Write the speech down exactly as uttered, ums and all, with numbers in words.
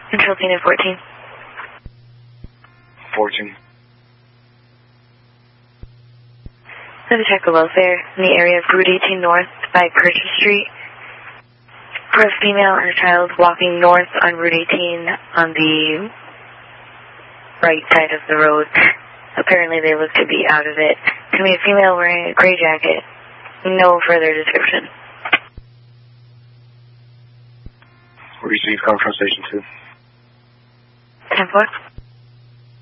Control scene at fourteen. fourteen. So to check the welfare in the area of Route eighteen North by Purchase Street for a female and a child walking north on Route eighteen on the right side of the road. Apparently they look to be out of it. To me, a female wearing a gray jacket. No further description. Receive confirm station two. ten four.